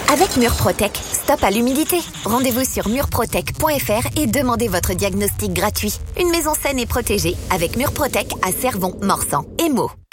Avec Murprotec, stop à l'humidité. Rendez-vous sur murprotec.fr et demandez votre diagnostic gratuit. Une maison saine et protégée avec Murprotec à Cervon, Morsan et Meaux.